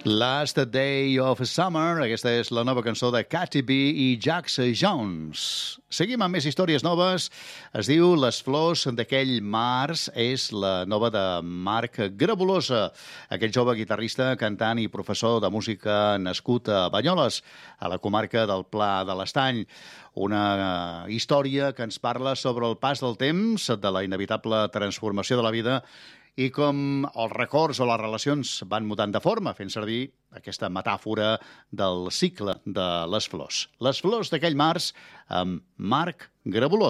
Last Day of Summer, aquesta és la nova cançó de Katy B i Jax Jones. Seguim amb més històries noves. Es diu Les flors d'aquell març, és la nova de Marc Grabolosa, aquest jove guitarrista, cantant i professor de música nascut a Banyoles, a la comarca del Pla de l'Estany. Una història que ens parla sobre el pas del temps, de la inevitable transformació de la vida i com els records o les relacions van mutant de forma, fent servir aquesta metàfora del cicle de les flors. Les flors d'aquell març amb Marc Grabolosa.